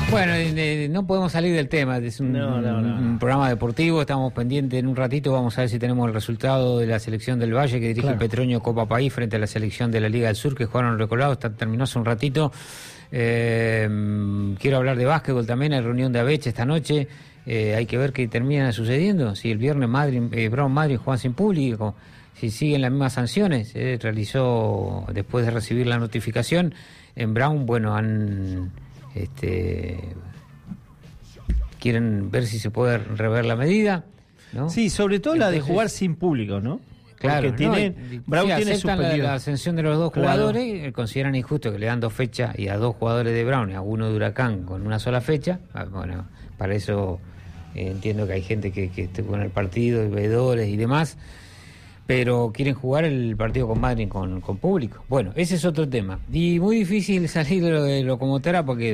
Bueno, no podemos salir del tema, es un programa deportivo, estamos pendientes, en un ratito vamos a ver si tenemos el resultado de la selección del Valle que dirige Petroño Copa País frente a la selección de la Liga del Sur que jugaron Recolado, terminó hace un ratito. Quiero hablar de básquetbol también, hay reunión de Abeche esta noche, hay que ver qué termina sucediendo, si el viernes Brown Madrid juegan sin público, si siguen las mismas sanciones. Realizó, después de recibir la notificación, en Brown, bueno, quieren ver si se puede rever la medida, ¿no? Sí, sobre todo la de jugar sin público, ¿no? Claro, Brown tiene aceptan la ascensión de los dos jugadores, consideran injusto que le dan 2 fechas y a 2 jugadores de Brown y a uno de Huracán con una sola fecha. Bueno, para eso entiendo que hay gente que esté con el partido, y veedores y demás, pero quieren jugar el partido con Madrid con público. Bueno, ese es otro tema. Y muy difícil salir de Locomotora porque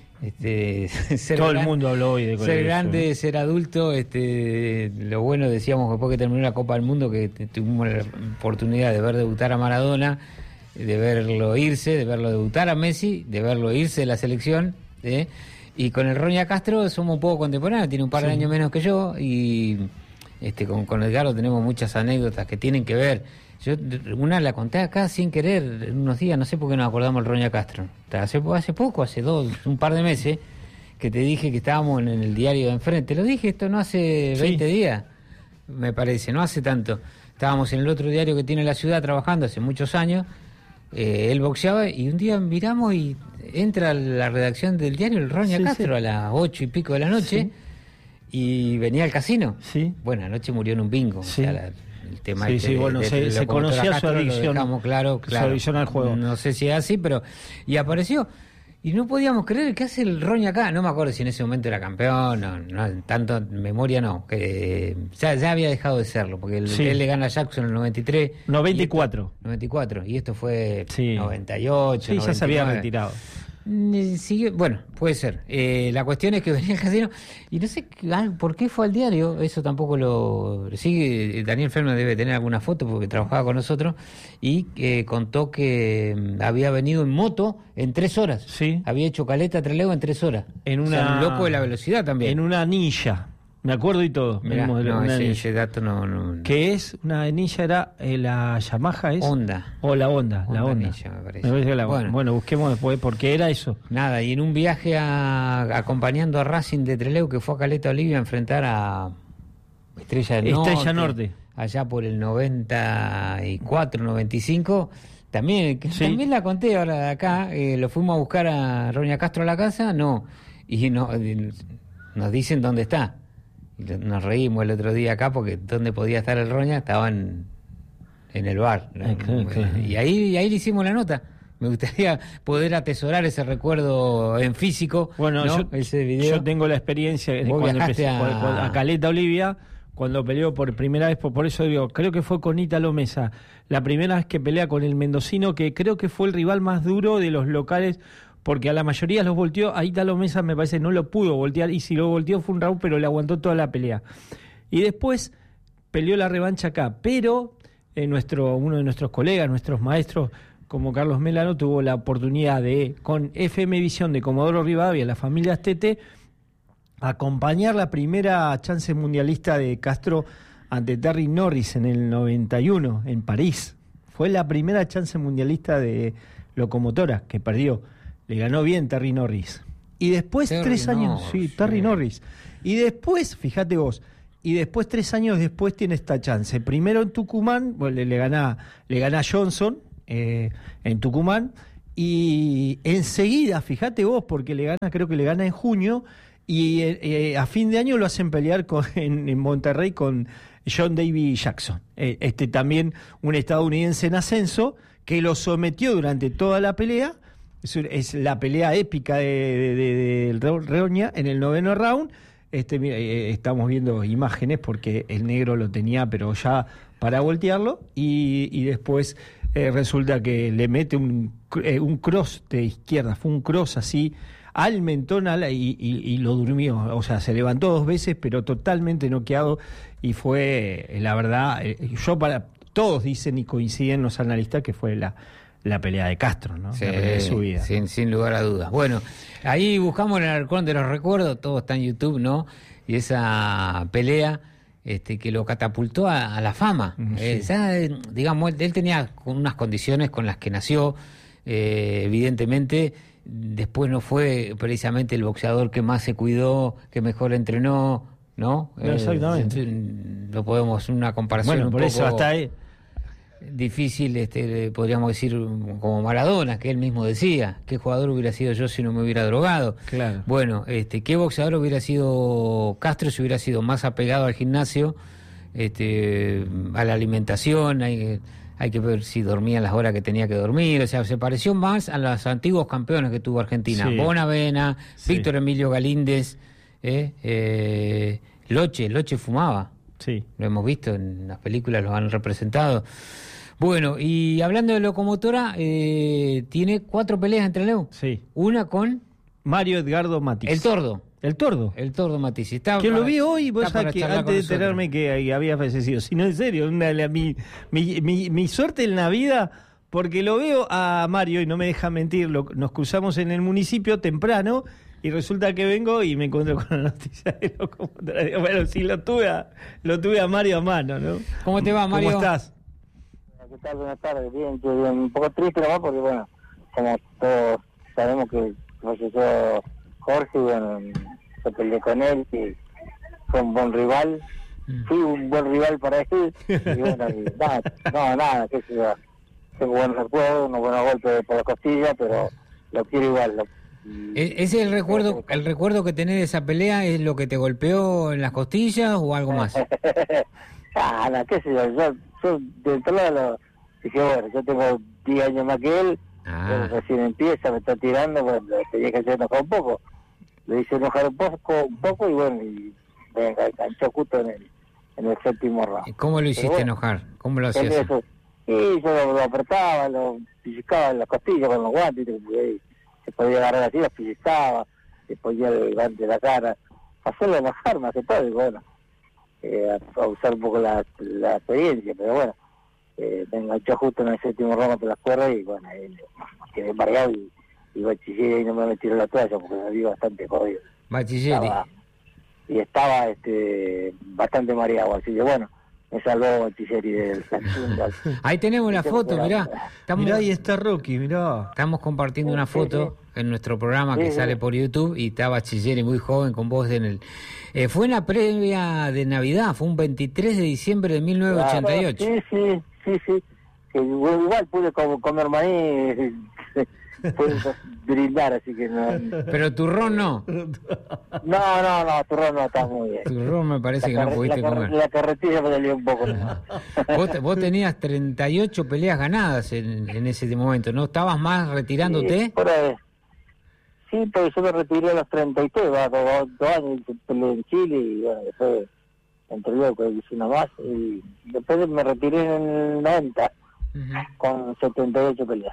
todo el mundo habló hoy de ser grande, ser adulto, lo bueno, decíamos después que terminó la Copa del Mundo, que tuvimos la oportunidad de ver debutar a Maradona, de verlo irse, de verlo debutar a Messi, de verlo irse de la selección, y con el Roña Castro somos un poco contemporáneos, tiene un par de años menos que yo, y con Edgardo tenemos muchas anécdotas que tienen que ver. Yo una la conté acá sin querer, unos días, no sé por qué nos acordamos del Roña Castro. Hace poco, un par de meses, que te dije que estábamos en el diario de enfrente. Lo dije, esto no hace 20 días, me parece, no hace tanto. Estábamos en el otro diario que tiene la ciudad trabajando hace muchos años, él boxeaba y un día miramos y entra a la redacción del diario el Roña Castro a las 8 y pico de la noche y venía al casino. Bueno, anoche murió en un bingo. O sea, el tema se conocía su adicción. Claro, su adicción al juego. No sé si es así, pero y apareció y no podíamos creer qué hace el Roña acá. No me acuerdo si en ese momento era campeón, no tanto memoria no, que ya había dejado de serlo, porque él le gana a Jackson en el 94, y esto fue 98. Sí, 99. Ya se había retirado. Bueno, puede ser. La cuestión es que venía al casino y no sé por qué fue al diario, eso tampoco lo sigue. Daniel Fernández debe tener alguna foto porque trabajaba con nosotros y contó que había venido en moto en 3 horas. Había hecho Caleta Trelew en 3 horas. Un loco de la velocidad también. En una Ninja. Me acuerdo y todo. Mirá, ese dato no. ¿Qué es? Una Ninja era la Yamaha, ¿es? Honda. O la Honda. La Honda. Ninja, me parece. Bueno, busquemos después por qué era eso. Nada, y en un viaje acompañando a Racing de Trelew, que fue a Caleta Olivia a enfrentar a Estrella Norte. Allá por el 94, 95. También la conté ahora de acá. Lo fuimos a buscar a Roña Castro a la casa, y nos dicen dónde está. Y nos reímos el otro día acá porque dónde podía estar el Roña, estaba en el bar, ¿no? Claro. Y ahí le hicimos la nota. Me gustaría poder atesorar ese recuerdo en físico. Bueno, ese video. Yo tengo la experiencia de cuando empecé a Caleta Olivia, cuando peleó por primera vez, por eso digo, creo que fue con Ítalo Mesa, la primera vez que pelea con el mendocino, que creo que fue el rival más duro de los locales, porque a la mayoría los volteó, a Ítalo Mesa me parece no lo pudo voltear, y si lo volteó fue un round, pero le aguantó toda la pelea. Y después peleó la revancha acá, pero uno de nuestros colegas, nuestros maestros, como Carlos Melano, tuvo la oportunidad de, con FM Visión de Comodoro Rivadavia, la familia Astete, acompañar la primera chance mundialista de Castro ante Terry Norris en el 91, en París. Fue la primera chance mundialista de Locomotora, que perdió. Le ganó bien Terry Norris. Y después Terry Norris. Y después, fíjate vos, 3 años después tiene esta chance. Primero en Tucumán, le gana Johnson en Tucumán, y enseguida, fíjate vos, porque creo que le gana en junio, y a fin de año lo hacen pelear en Monterrey con John Davy Jackson. También un estadounidense en ascenso, que lo sometió durante toda la pelea. Es la pelea épica de Roña en el 9º round. Estamos viendo imágenes porque el negro lo tenía, pero ya para voltearlo. Y después resulta que le mete un cross de izquierda. Fue un cross así al mentón y lo durmió. O sea, se levantó 2 veces, pero totalmente noqueado. Y fue, la verdad, todos dicen y coinciden los analistas que fue la pelea de Castro, ¿no? Sí, la pelea de su vida. Sin lugar a dudas. Bueno, ahí buscamos en el Arcón de los Recuerdos, todo está en YouTube, ¿no? Y esa pelea que lo catapultó a la fama. Sí. Digamos, él tenía unas condiciones con las que nació, evidentemente. Después no fue precisamente el boxeador que más se cuidó, que mejor entrenó, ¿no? Exactamente. No podemos una comparación bueno, un por poco eso hasta ahí difícil, podríamos decir, como Maradona, que él mismo decía, ¿qué jugador hubiera sido yo si no me hubiera drogado? Claro. Bueno, ¿qué boxeador hubiera sido Castro si hubiera sido más apegado al gimnasio, a la alimentación? Hay que ver si dormía las horas que tenía que dormir, o sea, se pareció más a los antiguos campeones que tuvo Argentina, Sí. Bonavena, Sí. Víctor Emilio Galíndez, Loche fumaba. Sí. Lo hemos visto en las películas, lo han representado. Bueno, y hablando de locomotora, tiene 4 peleas entre Leo. Sí. Una con Mario Edgardo Matiz. el Tordo. El Tordo Matiz. Que lo vi hoy, vos sabés que antes de enterarme que había fallecido. Si no, en serio, mi suerte en la vida, porque lo veo a Mario y no me deja mentir, nos cruzamos en el municipio temprano y resulta que vengo y me encuentro con la noticia de locomotora. Bueno, sí, lo tuve a Mario a mano, ¿no? ¿Cómo te va, Mario? ¿Cómo estás? ¿Qué tal? Buenas tardes. Bien, un poco triste nomás porque, bueno, como todos sabemos que falleció Jorge, y bueno, se peleé con él, y fue un buen rival. Fui un buen rival para él. Y bueno, nada, qué sé yo. Tengo buenos recuerdos, unos buenos golpes por la costilla, pero lo quiero igual. ¿Ese es el recuerdo que tenés de esa pelea? ¿Es lo que te golpeó en las costillas o algo más? Qué sé yo de otro lado dije, bueno, yo tengo 10 años más que él, él recién empieza, me está tirando, bueno, tenía que hacer enojar un poco. Le hice enojar un poco y bueno, y me enganchó justo en el séptimo round. ¿Cómo lo hiciste enojar? ¿Cómo lo hacías? Y yo lo apretaba, lo pellizcaba en las costillas con los guantes, y se podía agarrar así, los pellizcaba, se ponía delante de la cara, hacerlo enojar más que todo, y bueno, a usar un poco la experiencia, pero bueno, me enganchó justo en el séptimo round por las cuerdas y bueno, quedé embargado y Bachilleri no me tiró la toalla porque me vi bastante jodido. Bachilleri. Estaba bastante mareado, así que bueno, me salvó Bachilleri del Ahí tenemos la foto, mirá. Mirá, ahí está Rocky, mirá. Estamos compartiendo una foto en nuestro programa que sale por YouTube y está Bachilleri muy joven con vos en el... fue en la previa de Navidad, fue un 23 de diciembre de 1988. Sí, que igual pude comer maíz, pude brindar, así que no. Pero turrón no. No, turrón no, está muy bien. Turrón me parece que no pudiste comer. La carretilla me dolió un poco. Vos tenías 38 peleas ganadas en ese momento, ¿no? ¿Estabas más retirándote? Sí, por ahí. Sí, porque yo me retiré a los 33, dos años peleé en Chile y bueno, después entre luego que hice una más y después me retiré en el 90 con 78 peleas.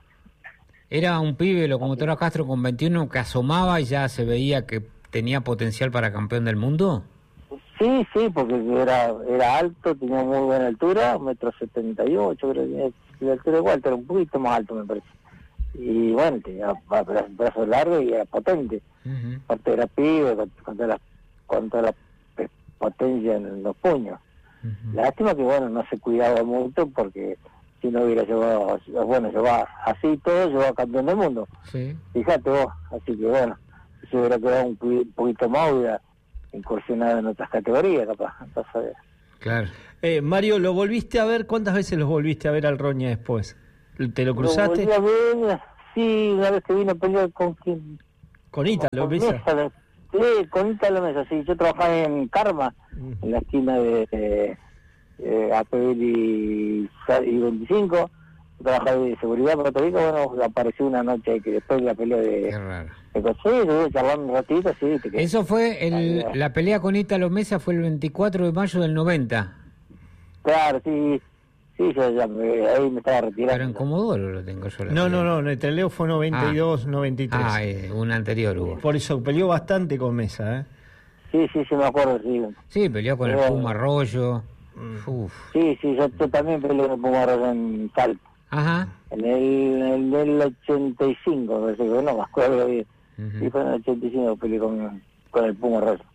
Era un pibe, Locomotora Castro, con 21 que asomaba y ya se veía que tenía potencial para campeón del mundo. Sí, porque era alto, tenía muy buena altura, 1,78 m, creo que la altura igual, era un poquito más alto me parece. Y bueno, tenía brazos largos y era potente. Aparte era pibe, con toda la potencia en los puños. Lástima que bueno, no se cuidaba mucho porque si no hubiera llevado así todo, llevaba campeón del mundo. Sí. Fíjate vos, así que bueno, si hubiera quedado un poquito más, hubiera incursionado en otras categorías, capaz. Entonces, claro. Mario, ¿lo volviste a ver? ¿Cuántas veces los volviste a ver al Roña después? ¿Te lo cruzaste? Lo volví a ver, sí, una vez que vino a pelear con quien... Con Ítalo Mesa. Sí, con Ítalo Mesa, sí. Yo trabajaba en Karma, en la esquina de APL y 25. Trabajaba de seguridad Puerto Rico. Bueno, apareció una noche que después de la pelea de... Qué raro. Sí, charlando un ratito, sí. Eso fue, la pelea con Ítalo Mesa fue el 24 de mayo del 90. Claro, sí. Sí, yo ya ahí me estaba retirando. Pero en Comodoro lo tengo yo. No, en el Treleo fue 92, 93. Un anterior hubo. Por eso peleó bastante con Mesa, ¿eh? Sí, me acuerdo, sí. Sí, peleó con el Puma Arroyo. Sí, yo también peleé con el Puma Arroyo en Salta. Ajá. En el 85, no me acuerdo bien. Y fue en el 85 peleé con el Puma Rosso.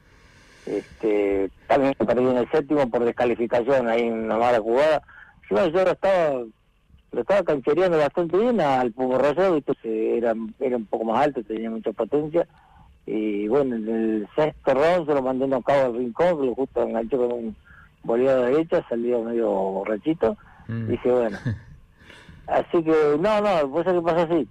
También perdí en el séptimo por descalificación, ahí en una mala jugada. Yo lo estaba canchereando bastante bien al Puma Rosso, era un poco más alto, tenía mucha potencia. Y bueno, en el sexto round se lo mandé knockout al rincón, que lo justo enganché con un boleado de derecha, salió medio borrachito. Dije, bueno. Así que, no, vos sabés que pasa así.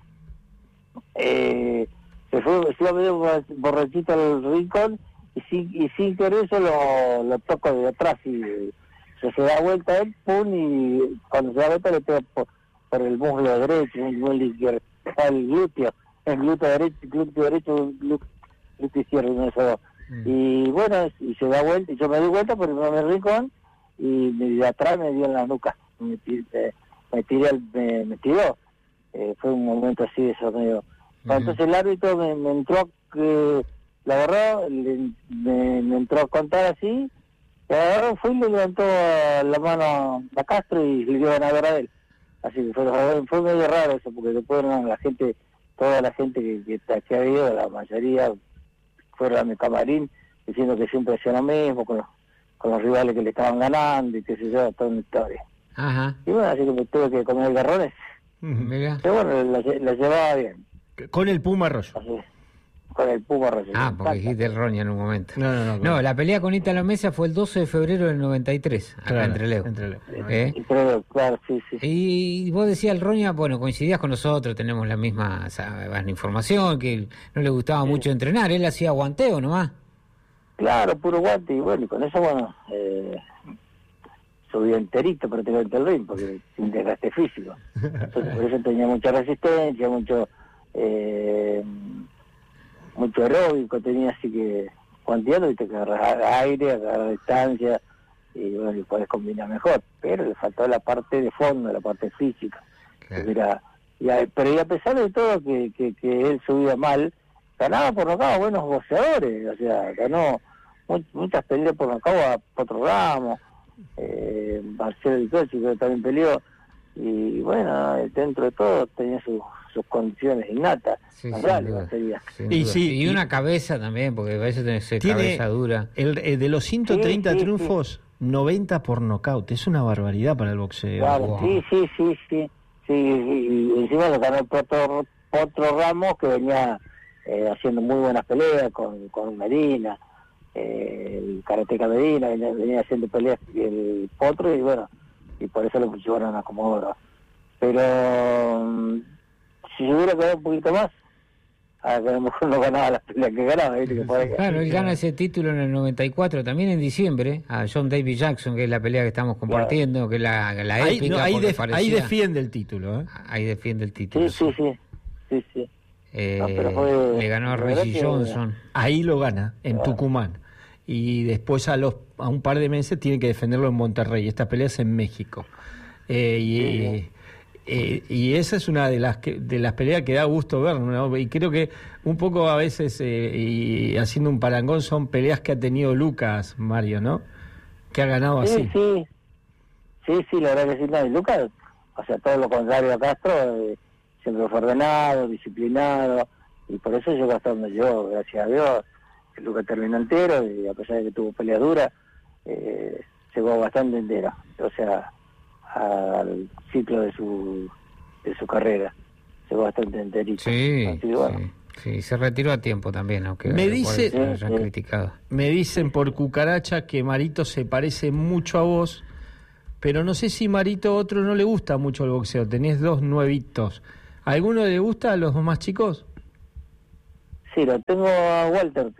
Se iba medio borrachito al rincón y sin querer eso lo toco de atrás y se da vuelta él, pum, y cuando se da vuelta le pega por el muslo derecho, el glúteo derecho, glúteo izquierdo, uno de esos dos. Y bueno, y se da vuelta, y yo me di vuelta por el rincón, y de atrás me dio en la nuca, me tiró. Fue un momento así de eso medio. Entonces el árbitro me entró, la agarró, me entró a contar así, y agarró, fue y le levantó la mano a Castro y le dio ganador a él. Así que fue medio raro eso, porque después toda la gente que ha ido, la mayoría fueron a mi camarín diciendo que siempre hacía lo mismo con los rivales que le estaban ganando y qué sé yo, toda una historia. Ajá. Y bueno, así que me tuve que comer garrones. Pero bueno, la llevaba bien. Con el Puma Rosso. Así, con el Puma Rosso. Porque dijiste el Roña en un momento. No, la pelea con Ítalo Mesa fue el 12 de febrero del 93, acá en Trelew. Claro, sí. Y vos decías, el Roña, bueno, coincidías con nosotros, tenemos la misma información, que no le gustaba mucho entrenar, él hacía guanteo nomás. Claro, puro guante, y bueno, y con eso, bueno, subía enterito prácticamente el ring, porque sin desgaste físico. Entonces, por eso tenía mucha resistencia, mucho aeróbico, tenía así que cuanteando y te agarras aire, agarras distancia, y bueno, y podés combinar mejor. Pero le faltó la parte de fondo, la parte física. Claro. Pero a pesar de todo que él subía mal, ganaba por nocaut buenos boxeadores, o sea, ganó muchas peleas por nocaut a Potro Ramos, Marcelo Di Cochi, que también peleó, y bueno, dentro de todo tenía sus condiciones innatas. Y una cabeza también, porque a veces tenés cabeza dura. De los 130 triunfos, 90 por nocaut, es una barbaridad para el boxeo. Claro, wow. Sí, y encima lo ganó Potro Ramos, que venía haciendo muy buenas peleas con Medina, el karateca Medina, venía haciendo peleas el Potro, y bueno, y por eso lo llevaron a Comodoro. Pero si se hubiera quedado un poquito más, a lo mejor no ganaba las peleas que ganaba. Claro, él gana ese título en el 94, también en diciembre, a John David Jackson, que es la pelea que estamos compartiendo, que es la épica. Ahí defiende el título. Ahí defiende el título. Sí. Le ganó a Reggie Johnson. Ahí lo gana, en Tucumán. Y después a un par de meses tiene que defenderlo en Monterrey. Esta pelea es en México. Y esa es una de las peleas que da gusto ver, ¿no? Y creo que un poco a veces, y haciendo un parangón, son peleas que ha tenido Lucas, Mario, ¿no? Que ha ganado así. Sí, la verdad que sí. No, y Lucas, o sea, todo lo contrario a Castro, siempre fue ordenado, disciplinado, y por eso llegó hasta donde llegó, gracias a Dios. Lucas terminó entero, y a pesar de que tuvo pelea dura, llegó bastante entero, o sea, al ciclo de su carrera, llegó bastante enterito. Sí, se retiró a tiempo también, aunque criticado. Me dicen por cucaracha que Marito se parece mucho a vos, pero no sé si Marito otro no le gusta mucho el boxeo. Tenés dos nuevitos. ¿A alguno le gusta, a los dos más chicos? Sí, lo tengo a Walter,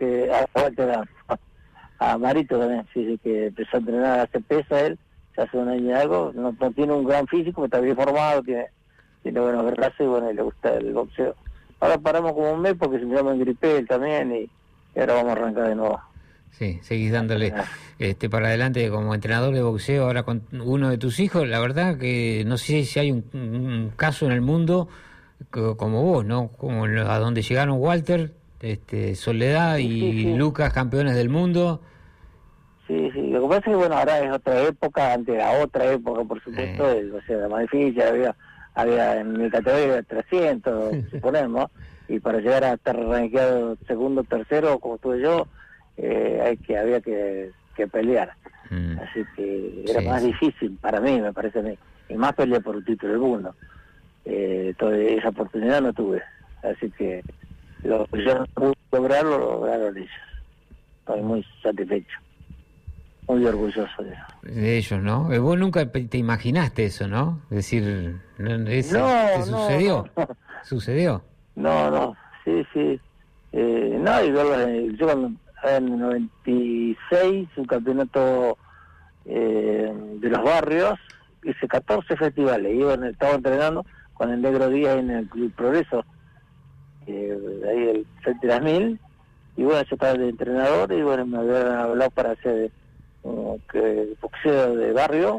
a Marito también, sí, que empezó a entrenar, hace pesa él, ya hace un año y algo, no tiene un gran físico, pero está bien formado, tiene buenos brazos y bueno, y le gusta el boxeo. Ahora paramos como un mes porque se me llama gripé él también y ahora vamos a arrancar de nuevo. Sí, seguís dándole para adelante como entrenador de boxeo ahora con uno de tus hijos. La verdad que no sé si hay un caso en el mundo como vos, ¿no? Como a donde llegaron Walter, Soledad y Lucas, campeones del mundo. sí. Lo que pasa es que, bueno, ahora es otra época, antes era otra época, por supuesto, o sea, era más difícil, había en mi categoría 300, suponemos, y para llegar a estar rankeado segundo, tercero, como estuve yo, había que pelear. Así que era más difícil para mí, me parece a mí, y más pelear por un título del mundo. Toda esa oportunidad no tuve, así que lo que yo no pude lograr, lo lograron ellos. Estoy muy satisfecho, muy orgulloso de eso. De ellos, ¿no? Vos nunca te imaginaste eso, ¿no? Es decir, ¿te sucedió? No. ¿Sucedió? No, sí. No, y verlo, yo cuando en el 96, un campeonato de los barrios, hice 14 festivales, estaba entrenando con el Negro Díaz en el Club Progreso, ahí el Frente de las Mil, y bueno, yo estaba de entrenador, y bueno, me habían hablado para hacer boxeo de barrio,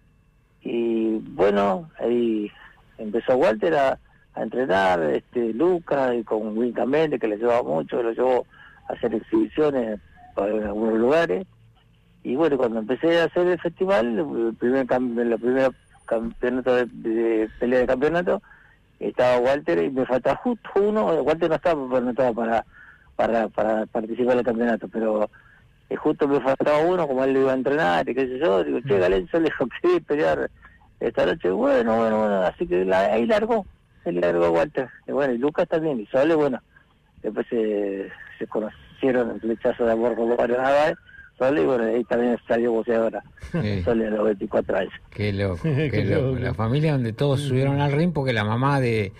y bueno, ahí empezó Walter a entrenar, Lucas, y con Win Camende, que le llevaba mucho, lo llevó a hacer exhibiciones en algunos lugares, y bueno, cuando empecé a hacer el festival, el primer campeonato de pelea de campeonato, estaba Walter y me faltaba justo uno. Walter no estaba para participar del campeonato, pero justo me faltaba uno, como él lo iba a entrenar y qué sé yo. Digo, che, Galenzo, le dijo, ¿querés pelear esta noche? Bueno, así que ahí largó Walter. Y bueno, y Lucas también, y Sole, bueno, después se conocieron en flechazo de amor con varios Nadal. Sole, y bueno, ahí también salió boxeadora. Sole a los 24 años. Qué loco. La familia donde todos subieron al ring, porque la mamá de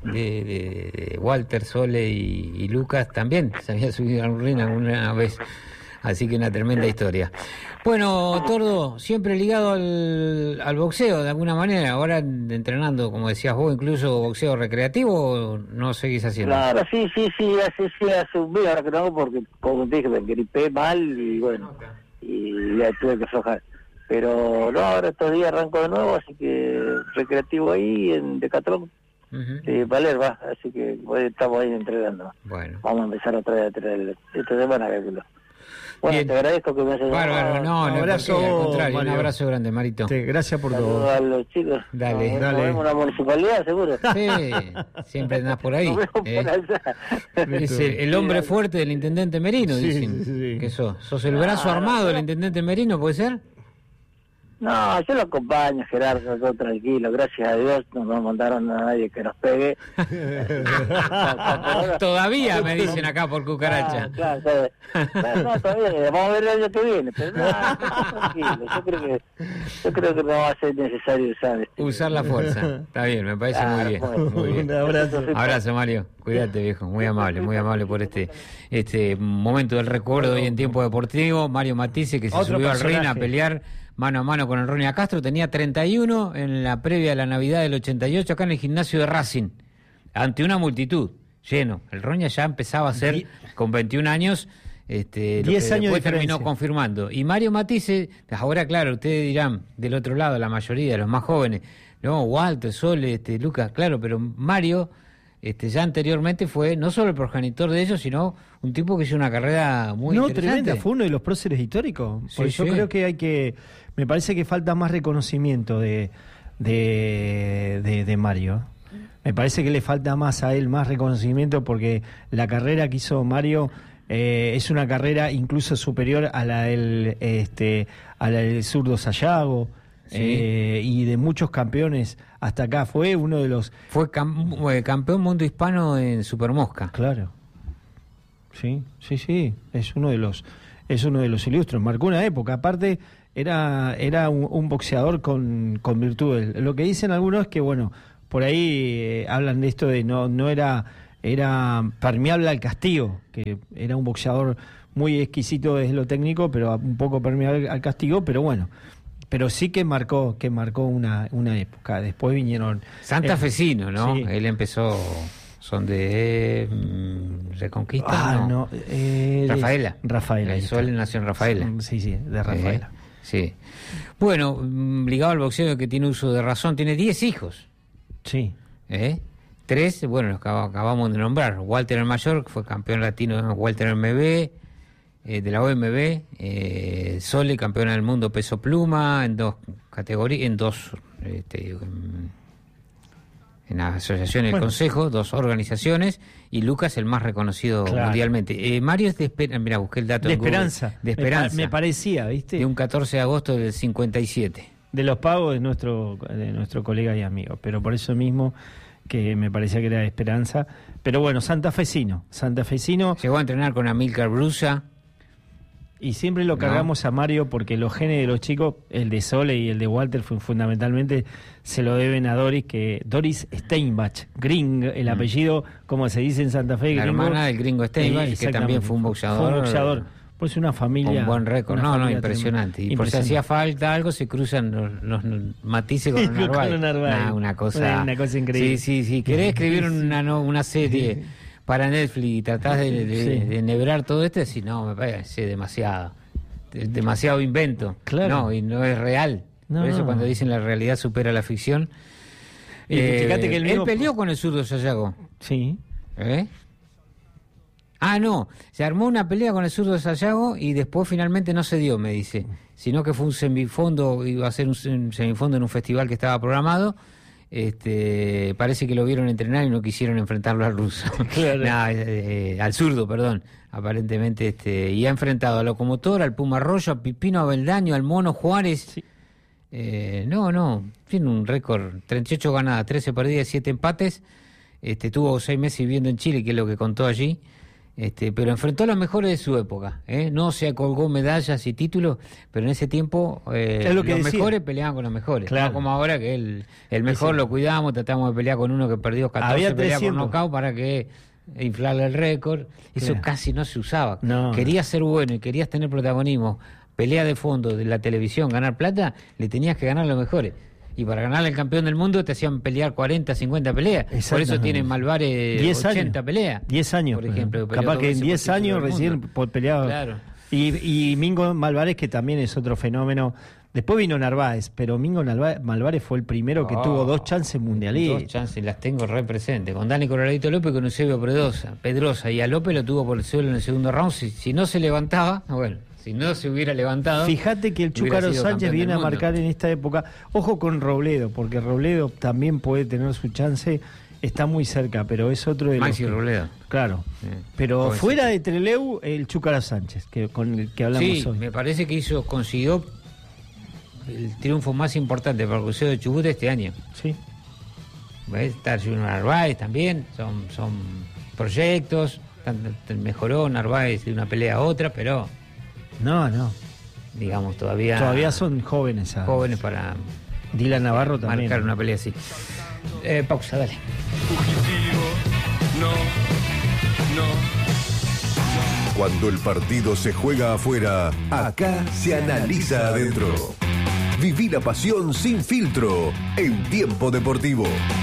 Walter, Sole y Lucas también se había subido al ring alguna vez. Así que una tremenda historia. Bueno, Tordo, siempre ligado al boxeo de alguna manera. Ahora entrenando, como decías vos, incluso boxeo recreativo, ¿o no seguís haciendo? Claro, sí, hace un mes ahora que no, porque como te dije, me gripé mal y bueno, y ya tuve que aflojar. Pero no, ahora estos días arranco de nuevo, así que recreativo ahí en Decatlón. Valer, así que hoy estamos ahí entrenando. Bueno. Vamos a empezar otra vez a entrenar esta semana, calculo. Bueno, bien. Te agradezco que me hayas llamado. Bárbaro, no, un abrazo, al contrario, Mario. Un abrazo grande, Marito. Gracias por Saludos todo. a los chicos. Dale. Nos vemos en la municipalidad, seguro. Sí, siempre andás por ahí. Nos vemos por allá. Es el hombre fuerte del intendente Merino, dicen. Sí. ¿Qué sos el brazo armado del intendente Merino, puede ser? No, yo lo acompaño, Gerardo, todo tranquilo, gracias a Dios, no nos mandaron a nadie que nos pegue. Todavía me dicen acá por cucaracha. Claro, todavía, vamos a ver el año que viene, pero tranquilo, yo creo que no va a ser necesario usar la fuerza. Está bien, me parece muy bien. Muy bien. Un abrazo. Abrazo, Mario. Cuídate, viejo. Muy amable por este momento del recuerdo hoy en Tiempo Deportivo. Mario Matisse, que se subió al ring a pelear mano a mano con el Ronnie Castro, tenía 31 en la previa de la Navidad del 88 acá en el gimnasio de Racing, ante una multitud, lleno. El Ronnie ya empezaba a ser, con 21 años, 10 años después terminó confirmando. Y Mario Matisse, ahora claro, ustedes dirán, del otro lado, la mayoría, los más jóvenes, no, Walter, Sole, Lucas, claro, pero Mario... ya anteriormente fue no solo el progenitor de ellos, sino un tipo que hizo una carrera muy interesante. Tremenda, fue uno de los próceres históricos. Porque yo creo que me parece que falta más reconocimiento de Mario. Me parece que le falta más a él, más reconocimiento, porque la carrera que hizo Mario es una carrera incluso superior a la del zurdo Sayago. Y de muchos campeones hasta acá. Fue uno de los... Fue campeón mundo hispano en Supermosca. Claro. Sí. Es uno de los ilustres. Marcó una época. Aparte, era un boxeador con virtudes. Lo que dicen algunos es que, bueno, por ahí hablan de esto de no era permeable al castigo, que era un boxeador muy exquisito desde lo técnico, pero un poco permeable al castigo, pero bueno. Pero sí que marcó una época. Después vinieron... Santafesino, ¿no? Sí. Él empezó... Son de Reconquista, ¿no? Rafaela. Él nació en Rafaela. Sí, de Rafaela. Sí. Bueno, ligado al boxeo, que tiene uso de razón, tiene 10 hijos. Sí. 3, bueno, los acabamos de nombrar. Walter el mayor, que fue campeón latino en Walter MB. de la OMB, Sole, campeona del mundo peso pluma, en 2 categorías, en la asociación y el consejo, 2 organizaciones, y Lucas el más reconocido mundialmente. Mario es de Esperanza, mira, busqué el dato de en Google. Esperanza. De Esperanza. Me parecía, ¿viste? De un 14 de agosto del 57. De los pagos de nuestro colega y amigo, pero por eso mismo que me parecía que era de Esperanza. Pero bueno, santafesino. Llegó a entrenar con Amílcar Brusa. Y siempre lo cargamos a Mario porque los genes de los chicos, el de Sole y el de Walter, fundamentalmente se lo deben a Doris Steinbach, Gring, el apellido, como se dice en Santa Fe. La hermana del gringo Steinbach, que también fue un boxeador. Pues una familia. Un buen récord. No, impresionante. Y por si hacía falta algo, se cruzan los matices con Narváez. Una cosa increíble. Sí. Querés escribir una serie para Netflix y tratás de enhebrar todo esto, si no, me parece demasiado invento. Claro. No, y no es real. Por eso cuando dicen la realidad supera la ficción. Fíjate que él peleó con el zurdo Sayago. Sí. No, se armó una pelea con el zurdo Sayago y después finalmente no se dio, me dice, sino que fue un semifondo, iba a ser un semifondo en un festival que estaba programado. Parece que lo vieron entrenar y no quisieron enfrentarlo al ruso. Claro. Al zurdo, perdón. Aparentemente, y ha enfrentado a Locomotor, al Puma Arroyo, a Pipino Abeldaño, al Mono Juárez. Sí. Tiene un récord: 38 ganadas, 13 perdidas, 7 empates. Tuvo 6 meses viviendo en Chile, que es lo que contó allí. Pero enfrentó a los mejores de su época, no se colgó medallas y títulos, pero en ese tiempo los mejores peleaban con los mejores, no como ahora que el mejor lo cuidamos, tratamos de pelear con uno que perdió 14 peleas por nocaut para que inflarle el récord. Eso casi no se usaba. Querías ser bueno y querías tener protagonismo, pelea de fondo de la televisión, ganar plata, le tenías que ganar a los mejores. Y para ganarle al campeón del mundo te hacían pelear 40, 50 peleas. Por eso tienen Malvares 80 peleas. 10 años, por ejemplo. Capaz que en 10 años recién peleaba. Claro. Y Mingo Malvares, que también es otro fenómeno. Después vino Narváez, pero Mingo Malvares fue el primero que tuvo 2 chances mundialistas. 2 chances, las tengo re presentes. Con Dani Coloradito López y con Eusebio Pedrosa. Y a López lo tuvo por el suelo en el segundo round. Si no se levantaba, si no se hubiera levantado. Fíjate que el Chúcaro Sánchez viene a marcar en esta época. Ojo con Robledo, porque Robledo también puede tener su chance. Está muy cerca, pero es otro de los. Maxi Robledo. Claro. Pero fuera de Trelew, el Chúcaro Sánchez, con el que hablamos hoy. Me parece que consiguió el triunfo más importante para el Crucero de Chubut este año. Sí. Está Junior Narváez también. Son proyectos. Mejoró Narváez de una pelea a otra, pero. No. Digamos, todavía son jóvenes. Jóvenes para Dylan Navarro también. Marcar una pelea así. Pausa, dale. Cuando el partido se juega afuera, acá se analiza adentro. Viví la pasión sin filtro en Tiempo Deportivo.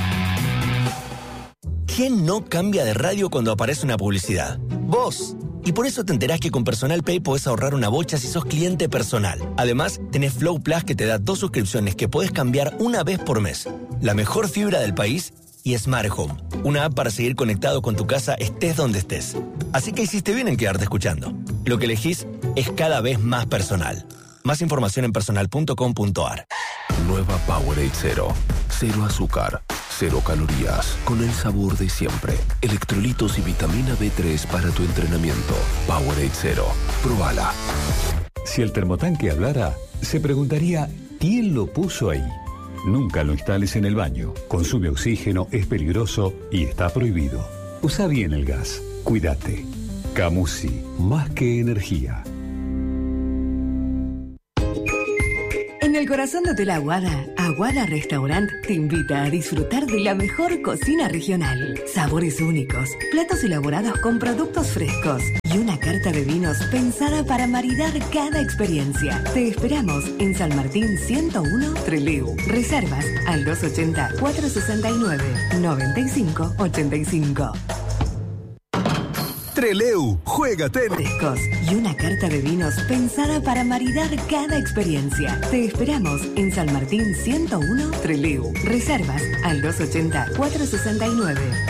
¿Quién no cambia de radio cuando aparece una publicidad? ¡Vos! Y por eso te enterás que con Personal Pay podés ahorrar una bocha si sos cliente personal. Además, tenés Flow Plus que te da 2 suscripciones que podés cambiar una vez por mes. La mejor fibra del país y Smart Home, una app para seguir conectado con tu casa estés donde estés. Así que hiciste bien en quedarte escuchando. Lo que elegís es cada vez más personal. Más información en personal.com.ar. Nueva Powerade Zero. 0 azúcar, 0 calorías, con el sabor de siempre. Electrolitos y vitamina B3 para tu entrenamiento. Powerade Zero. Probala. Si el termotanque hablara, se preguntaría ¿quién lo puso ahí? Nunca lo instales en el baño. Consume oxígeno, es peligroso y está prohibido. Usa bien el gas. Cuídate. Camusi, más que energía. En el corazón de Hotel Aguada, Aguada Restaurant te invita a disfrutar de la mejor cocina regional. Sabores únicos, platos elaborados con productos frescos y una carta de vinos pensada para maridar cada experiencia. Te esperamos en San Martín 101 Trelew. Reservas al 280-469-9585. Trelew, juégate. Frescos y una carta de vinos pensada para maridar cada experiencia. Te esperamos en San Martín 101 Trelew. Reservas al 280-469